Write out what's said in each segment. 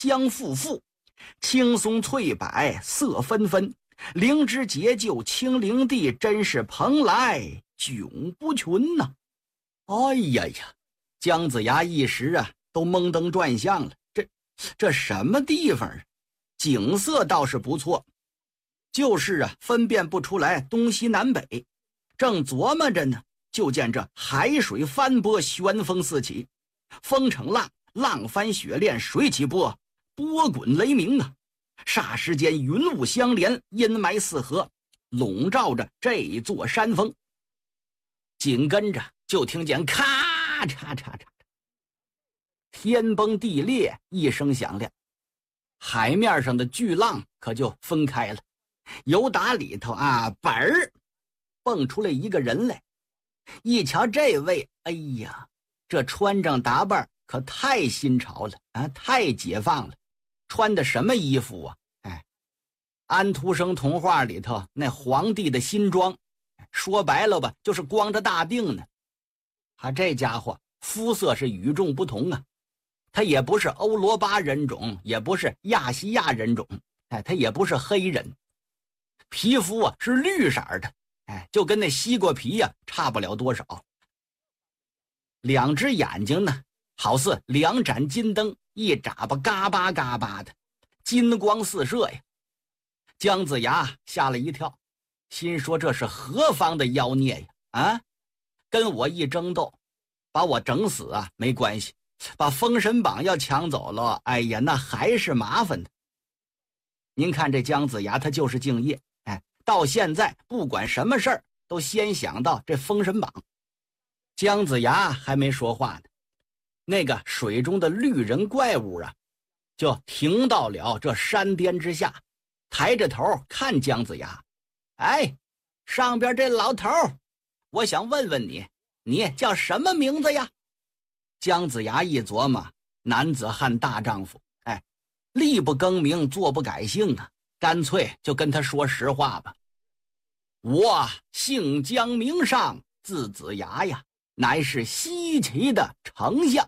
江复复，青松翠柏色纷纷，灵芝结就清灵地，真是蓬莱迥不群呐。哎呀呀，姜子牙一时都蒙登转向了，这什么地方啊？景色倒是不错，就是分辨不出来东西南北。正琢磨着呢，就见这海水翻波，旋风四起，风乘浪，浪翻雪练，水起波，波滚雷鸣啊！霎时间云雾相连，阴霾四合，笼罩着这座山峰。紧跟着就听见咔嚓嚓嚓，天崩地裂一声响亮，海面上的巨浪可就分开了，由打里头本儿蹦出来一个人来。一瞧这位，哎呀，这穿上打扮可太新潮了太解放了。穿的什么衣服啊？安徒生童话里头那皇帝的新装，说白了吧，就是光着大腚呢。这家伙肤色是与众不同啊，他也不是欧罗巴人种，也不是亚细亚人种，他也不是黑人，皮肤是绿色的，就跟那西瓜皮差不了多少。两只眼睛呢，好似两盏金灯，一眨巴嘎巴嘎巴的，金光四射呀。姜子牙吓了一跳，心说这是何方的妖孽呀？跟我一争斗，把我整死没关系，把封神榜要抢走了，哎呀，那还是麻烦的。您看这姜子牙他就是敬业，到现在不管什么事儿都先想到这封神榜。姜子牙还没说话呢，那个水中的绿人怪物就停到了这山巅之下，抬着头看姜子牙。上边这老头，我想问问你，你叫什么名字呀？姜子牙一琢磨，男子汉大丈夫，力不更名，坐不改姓干脆就跟他说实话吧。我姓姜名尚，字子牙呀，乃是西岐的丞相。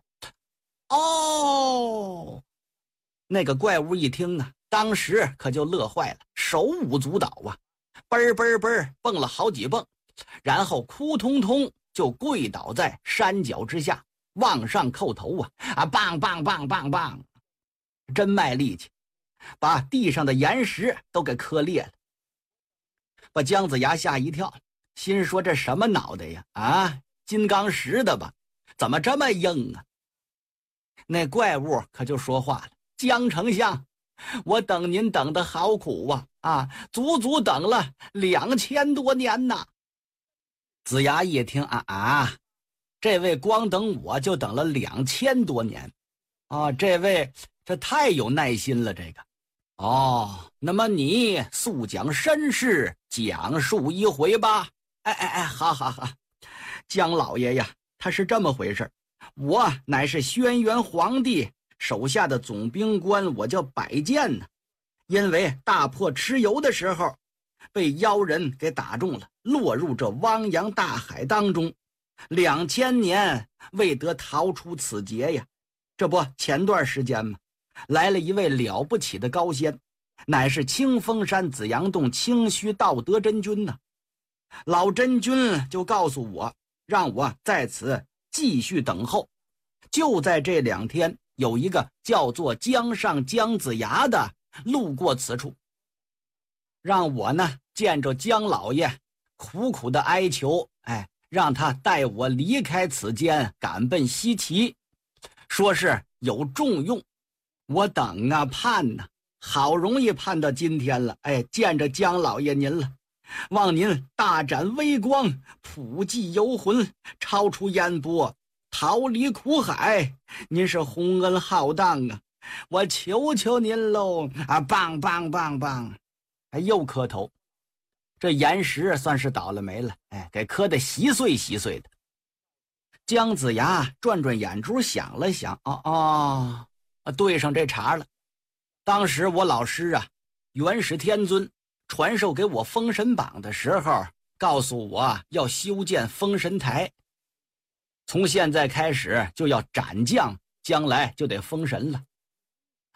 那个怪物一听当时可就乐坏了，手舞足蹈嘣嘣嘣蹦了好几蹦，然后扑通通就跪倒在山脚之下，往上叩头棒棒棒棒棒，真卖力气，把地上的岩石都给磕裂了。把姜子牙吓一跳，心说这什么脑袋呀？金刚石的吧？怎么这么硬啊？那怪物可就说话了：姜丞相，我等您等得好苦足足等了2000多年呐。子牙一听这位光等我就等了2000多年这位这太有耐心了。这个那么你速讲身世，讲述一回吧。好，姜老爷呀，他是这么回事，我乃是轩辕皇帝手下的总兵官，我叫百剑呢。因为大破蚩尤的时候被妖人给打中了，落入这汪洋大海当中，2000年未得逃出此劫呀。这不前段时间嘛，来了一位了不起的高仙，乃是清风山紫阳洞清虚道德真君呢。老真君就告诉我，让我在此继续等候。就在这2天，有一个叫做姜尚姜子牙的路过此处，让我呢见着姜老爷苦苦的哀求，让他带我离开此间，赶奔西岐，说是有重用。我等盼好容易盼到今天了，见着姜老爷您了，望您大展威光，普济游魂，超出烟波，逃离苦海，您是洪恩浩荡我求求您喽！棒棒棒棒，又磕头。这岩石算是倒了霉了，给磕得稀碎稀碎的。姜子牙转转眼珠，想了想，对上这茬了。当时我老师元始天尊传授给我封神榜的时候，告诉我要修建封神台，从现在开始就要斩将，将来就得封神了。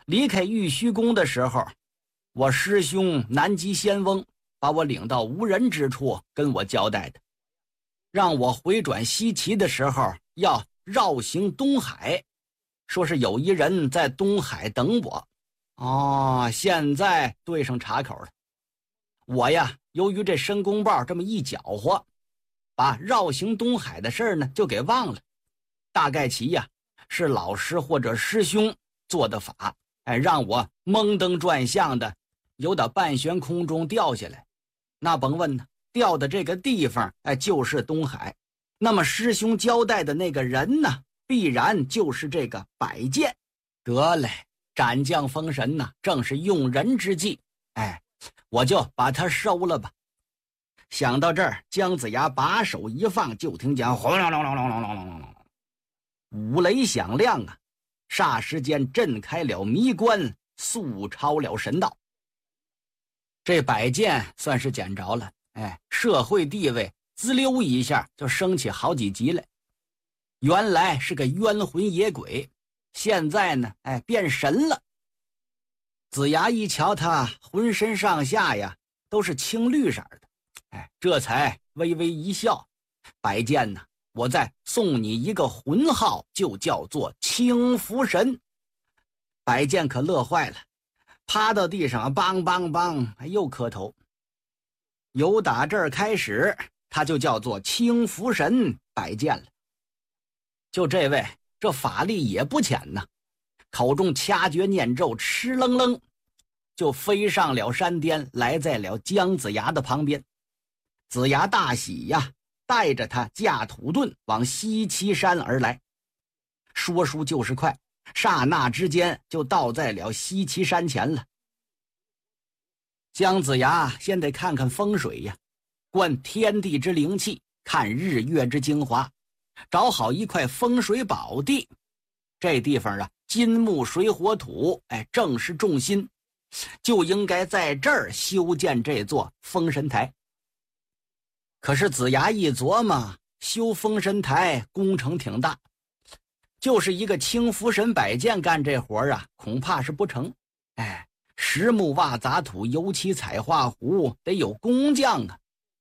离开玉虚宫的时候，我师兄南极仙翁把我领到无人之处，跟我交代的，让我回转西岐的时候要绕行东海，说是有一人在东海等我。现在对上茬口了。我呀，由于这申公豹这么一搅和，把绕行东海的事儿呢就给忘了。大概其呀是老师或者师兄做的法，让我蒙登转向的，由打半悬空中掉下来。那甭问呢，掉的这个地方就是东海。那么师兄交代的那个人呢，必然就是这个摆件。得嘞，斩将封神呢，正是用人之际，我就把他收了吧。想到这儿，姜子牙把手一放，就听见轰隆隆隆隆隆隆隆隆，五雷响亮啊！霎时间震开了迷关，速超了神道。这摆件算是捡着了，社会地位滋溜一下就升起好几级来。原来是个冤魂野鬼，现在呢，变神了。子牙一瞧他浑身上下呀都是青绿色的，这才微微一笑。摆件呢，我再送你一个魂号，就叫做青福神。摆件可乐坏了，趴到地上梆梆梆又磕头。由打这儿开始，他就叫做青福神摆件了。就这位，这法力也不浅呐，口中掐诀念咒，哧楞楞就飞上了山巅，来在了姜子牙的旁边。子牙大喜呀，带着他驾土遁往西岐山而来。说书就是快，刹那之间就到在了西岐山前了。姜子牙先得看看风水呀，观天地之灵气，看日月之精华，找好一块风水宝地。这地方啊，金木水火土，正是重心，就应该在这儿修建这座封神台。可是子牙一琢磨，修封神台工程挺大，就是一个青福神摆件干这活啊，恐怕是不成。实木瓦杂土油漆彩画壶，得有工匠啊。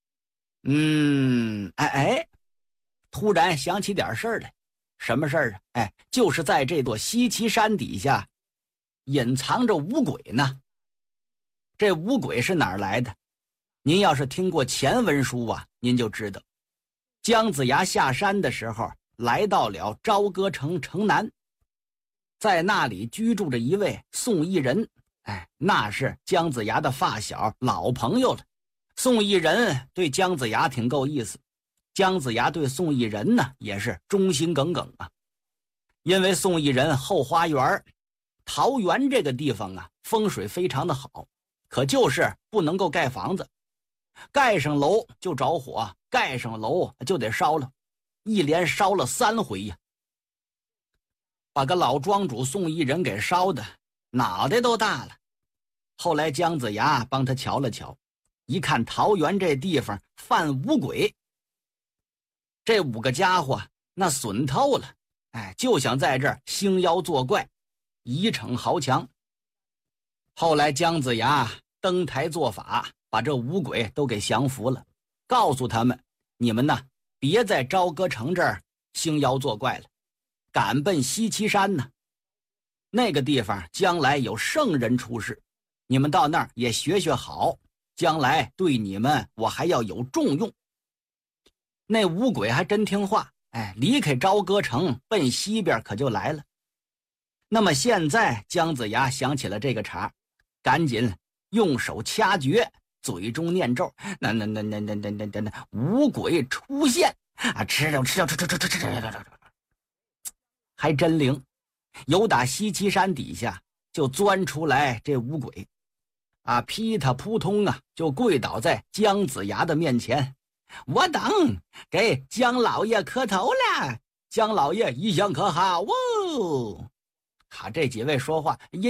突然想起点事儿来。什么事儿啊？就是在这座西岐山底下隐藏着五鬼呢。这五鬼是哪儿来的？您要是听过前文书啊，您就知道，姜子牙下山的时候来到了朝歌城城南，在那里居住着一位宋义人，那是姜子牙的发小老朋友了。宋义人对姜子牙挺够意思，姜子牙对宋义人呢也是忠心耿耿啊。因为宋义人后花园桃园这个地方啊，风水非常的好，可就是不能够盖房子，盖上楼就着火，盖上楼就得烧了，一连烧了3回呀，把个老庄主宋义人给烧的脑袋都大了。后来姜子牙帮他瞧了瞧，一看桃园这地方犯五鬼，这5个家伙那损透了，就想在这儿兴妖作怪，以逞豪强。后来姜子牙登台做法，把这5鬼都给降服了，告诉他们，你们呢别在朝歌城这儿兴妖作怪了，赶奔西岐山呢。那个地方将来有圣人出世，你们到那儿也学学好，将来对你们我还要有重用。那5鬼还真听话，离开朝歌城奔西边可就来了。那么现在姜子牙想起了这个茬，赶紧用手掐诀，嘴中念咒，那5鬼出现啊，吃了，还真灵。由打西岐山底下就钻出来这5鬼啊，噼他扑通啊，就跪倒在姜子牙的面前。我等给姜老爷磕头了，姜老爷一向可好哦。这几位说话